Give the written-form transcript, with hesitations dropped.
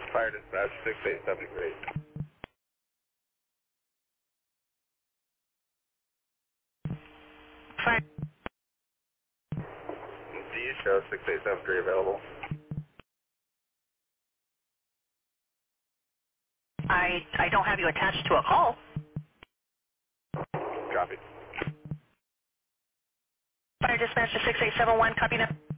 Fire dispatch 687 degree. Fire. Do you show 687 degree available? I don't have you attached to a call. Copy. Fire dispatch to 6871, copy now.